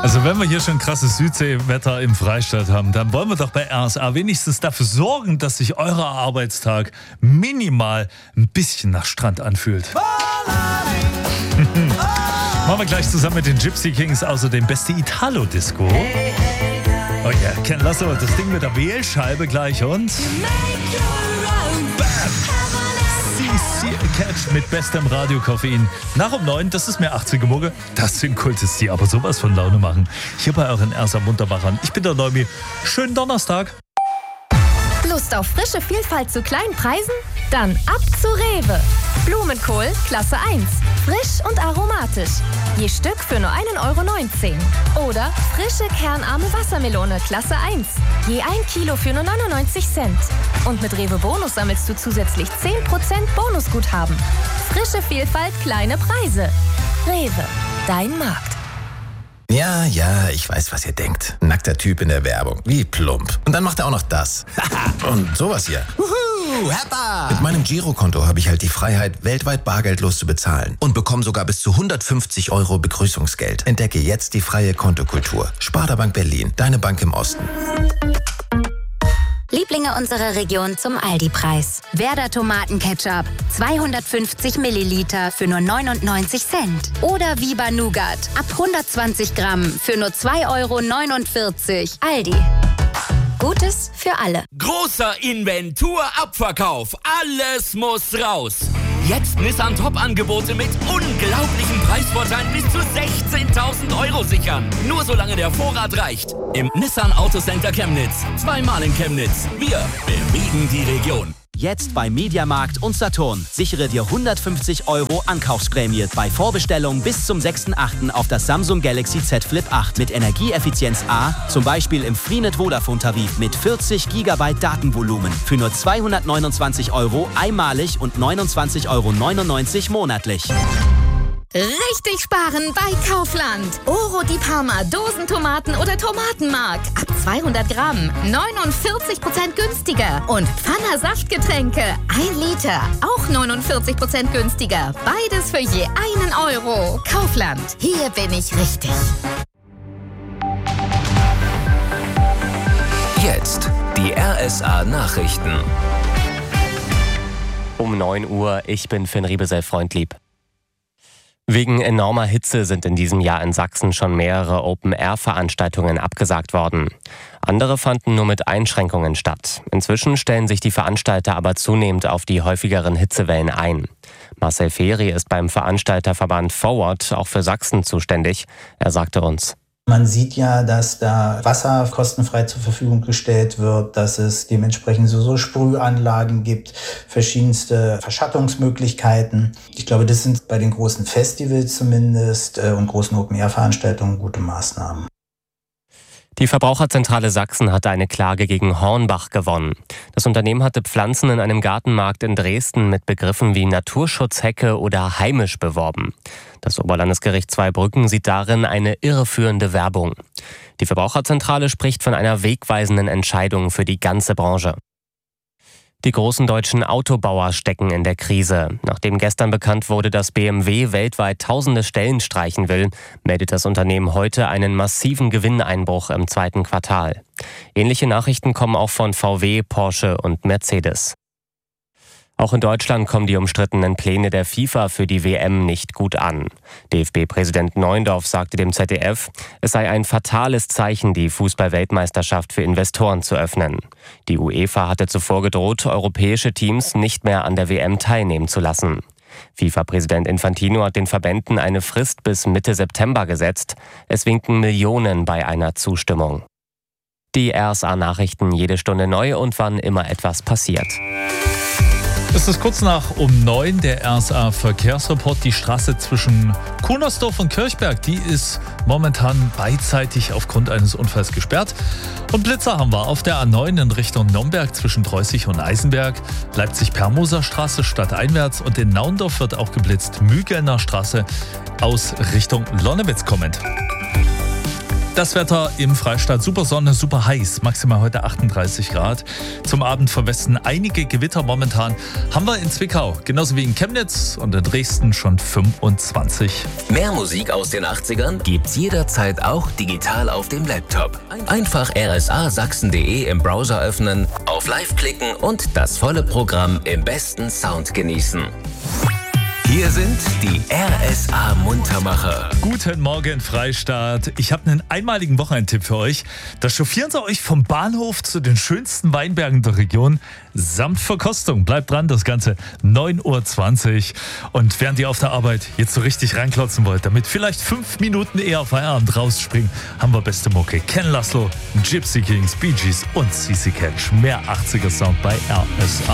Also wenn wir hier schon krasses Südseewetter im Freistaat haben, dann wollen wir doch bei RSA wenigstens dafür sorgen, dass sich euer Arbeitstag minimal ein bisschen nach Strand anfühlt. Machen wir gleich zusammen mit den Gypsy Kings außerdem beste Italo-Disco. Oh ja, Ken Lasso, das Ding mit der Wählscheibe gleich und Catch mit bestem Radio-Koffein. Nach um 9, das ist mehr 80er Mucke. Das sind Kultis, die aber sowas von Laune machen. Hier bei euren RSA Muntermachern. Ich bin der Neumi. Schönen Donnerstag. Lust auf frische Vielfalt zu kleinen Preisen? Dann ab zu Rewe. Blumenkohl Klasse 1. Frisch und aromatisch. Je Stück für nur 1,19 €. Oder frische kernarme Wassermelone Klasse 1. Je 1 Kilo für nur 99 Cent. Und mit Rewe Bonus sammelst du zusätzlich 10% Bonusguthaben. Frische Vielfalt, kleine Preise. Rewe, dein Markt. Ja, ich weiß, was ihr denkt. Nackter Typ in der Werbung. Wie plump. Und dann macht er auch noch das. Und sowas hier. Mit meinem Girokonto habe ich halt die Freiheit, weltweit bargeldlos zu bezahlen. Und bekomme sogar bis zu 150 € Begrüßungsgeld. Entdecke jetzt die freie Kontokultur. Sparda Bank Berlin, deine Bank im Osten. Lieblinge unserer Region zum Aldi-Preis. Werder Tomatenketchup, 250 Milliliter für nur 99 Cent. Oder Viva Nougat, ab 120 Gramm für nur 2,49 €. Aldi. Gutes für alle. Großer Inventurabverkauf. Alles muss raus. Jetzt Nissan Top-Angebote mit unglaublichen Preisvorteilen bis zu 16.000 € sichern. Nur solange der Vorrat reicht. Im Nissan Autocenter Chemnitz. Zweimal in Chemnitz. Wir bewegen die Region. Jetzt bei Mediamarkt und Saturn. Sichere dir 150 € Ankaufsprämie bei Vorbestellung bis zum 6.8. auf das Samsung Galaxy Z Flip 8 mit Energieeffizienz A, zum Beispiel im Freenet Vodafone-Tarif mit 40 GB Datenvolumen für nur 229 € einmalig und 29,99 € monatlich. Richtig sparen bei Kaufland. Oro di Parma, Dosentomaten oder Tomatenmark. Ab 200 Gramm, 49% günstiger. Und Pfanner Saftgetränke, 1 Liter, auch 49% günstiger. Beides für je 1 €. Kaufland, hier bin ich richtig. Jetzt die RSA Nachrichten. Um 9 Uhr, ich bin Finn Riebesell-Freundlieb. Wegen enormer Hitze sind in diesem Jahr in Sachsen schon mehrere Open-Air-Veranstaltungen abgesagt worden. Andere fanden nur mit Einschränkungen statt. Inzwischen stellen sich die Veranstalter aber zunehmend auf die häufigeren Hitzewellen ein. Marcel Feri ist beim Veranstalterverband Forward auch für Sachsen zuständig. Er sagte uns: Man sieht ja, dass da Wasser kostenfrei zur Verfügung gestellt wird, dass es dementsprechend so Sprühanlagen gibt, verschiedenste Verschattungsmöglichkeiten. Ich glaube, das sind bei den großen Festivals zumindest und großen Open-Air-Veranstaltungen gute Maßnahmen. Die Verbraucherzentrale Sachsen hatte eine Klage gegen Hornbach gewonnen. Das Unternehmen hatte Pflanzen in einem Gartenmarkt in Dresden mit Begriffen wie Naturschutzhecke oder heimisch beworben. Das Oberlandesgericht Zweibrücken sieht darin eine irreführende Werbung. Die Verbraucherzentrale spricht von einer wegweisenden Entscheidung für die ganze Branche. Die großen deutschen Autobauer stecken in der Krise. Nachdem gestern bekannt wurde, dass BMW weltweit tausende Stellen streichen will, meldet das Unternehmen heute einen massiven Gewinneinbruch im 2. Quartal. Ähnliche Nachrichten kommen auch von VW, Porsche und Mercedes. Auch in Deutschland kommen die umstrittenen Pläne der FIFA für die WM nicht gut an. DFB-Präsident Neuendorf sagte dem ZDF, es sei ein fatales Zeichen, die Fußball-Weltmeisterschaft für Investoren zu öffnen. Die UEFA hatte zuvor gedroht, europäische Teams nicht mehr an der WM teilnehmen zu lassen. FIFA-Präsident Infantino hat den Verbänden eine Frist bis Mitte September gesetzt. Es winken Millionen bei einer Zustimmung. Die RSA-Nachrichten jede Stunde neu und wann immer etwas passiert. Es ist kurz nach um 9 der RSA-Verkehrsreport. Die Straße zwischen Kunersdorf und Kirchberg, die ist momentan beidseitig aufgrund eines Unfalls gesperrt. Und Blitzer haben wir auf der A9 in Richtung Nürnberg zwischen Dreußig und Eisenberg, Leipzig-Permoser Straße stadteinwärts und in Naundorf wird auch geblitzt, Mügelner Straße aus Richtung Lonnewitz kommend. Das Wetter im Freistaat, super Sonne, super heiß, maximal heute 38 Grad. Zum Abend vom Westen einige Gewitter. Momentan haben wir in Zwickau, genauso wie in Chemnitz und in Dresden schon 25. Mehr Musik aus den 80ern gibt's jederzeit auch digital auf dem Laptop. Einfach rsasachsen.de im Browser öffnen, auf Live klicken und das volle Programm im besten Sound genießen. Hier sind die RSA-Muntermacher. Guten Morgen, Freistaat. Ich habe einen einmaligen Wochenendtipp für euch. Da chauffieren sie euch vom Bahnhof zu den schönsten Weinbergen der Region samt Verkostung. Bleibt dran, das Ganze 9:20 Uhr. Und während ihr auf der Arbeit jetzt so richtig reinklotzen wollt, damit vielleicht 5 Minuten eher Feierabend rausspringen, haben wir beste Mucke. Ken Laszlo, Gypsy Kings, Bee Gees und CC Catch. Mehr 80er Sound bei RSA.